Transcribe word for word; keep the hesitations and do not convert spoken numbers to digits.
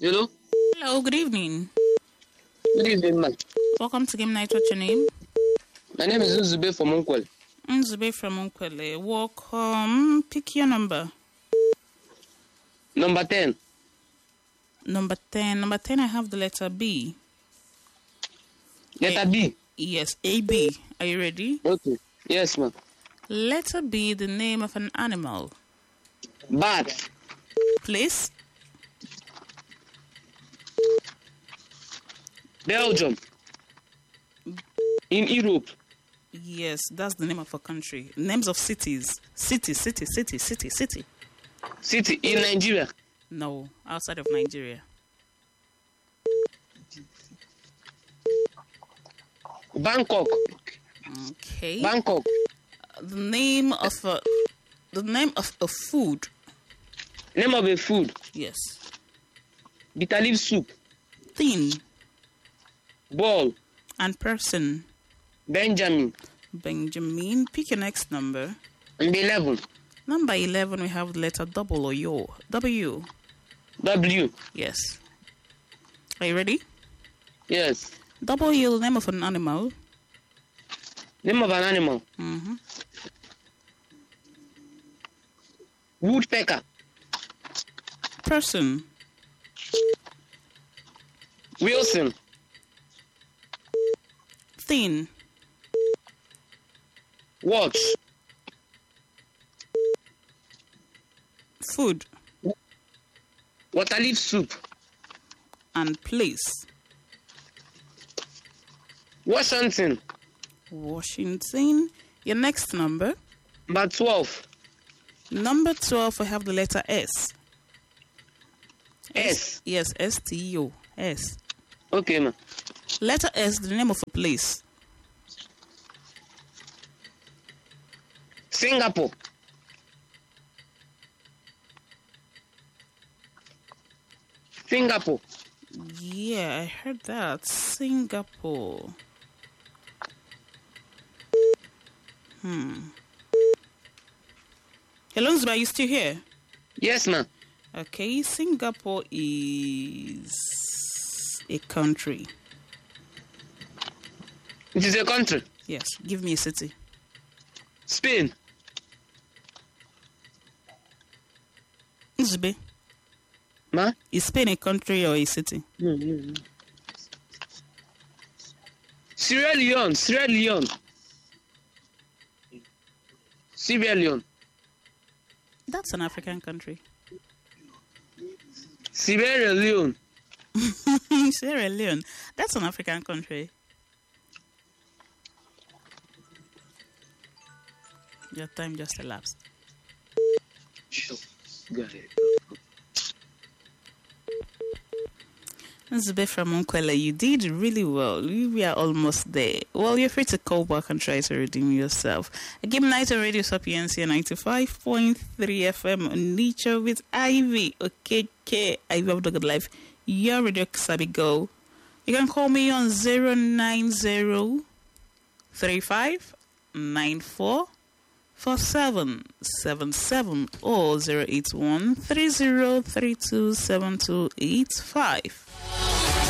Hello? Hello, good evening. Good evening, man. Welcome to Game Night. What's your name? My name is Nzube from Unkwele. Nzube from Unkwele. Welcome. Pick your number. Number ten. Number ten. Number ten, I have the letter B. Letter A- B. Yes, A B. Are you ready? Okay. Yes, ma'am. Letter B, the name of an animal. Bat. Place. Belgium. In Europe. Yes, that's the name of a country. Names of cities. City, city, city, city, city. City. In Nigeria. No, outside of Nigeria. Bangkok. Okay. Bangkok. The name of a, the name of a food. Name of a food. Yes. Bitter leaf soup. Thin. Ball. And person. Benjamin. Benjamin. Pick your next number. Number eleven. Number eleven, we have the letter double or yo. W. W. Yes. Are you ready? Yes. W, the name of an animal. Name of an animal. Mm-hmm. Woodpecker. Person. Wilson. Thin. Watch. Food. Water leaf soup. And place. Washington. Washington. Your next number. Number twelve. Number twelve, we have the letter S. S. Yes, S T O. S. Okay, ma'am. Letter S, the name of a place. Singapore. Singapore. Yeah, I heard that. Singapore. Hmm. Hello, Zuba, are you still here? Yes, ma'am. Okay, Singapore is a country. It is a country. Yes, give me a city. Spain. Zube, Ma? is Spain a country or a city? Mm-hmm. Sierra Leone. Sierra Leone. Sierra Leone. That's an African country. Sierra Leone. Sierra Leone. That's an African country. Your time just elapsed. Sure. Got it. Zube from Unkwele, you did really well. We are almost there. Well, you're free to call back and try to redeem yourself. Game Night on Radio Sapiencia ninety-five point three F M on Nature with Ivy. Okay, okay. Ivy of the Good Life. Your Radio Sabi Go. You can call me on zero nine zero three five nine four four seven seven seven or zero eight one three zero three two seven two eight five.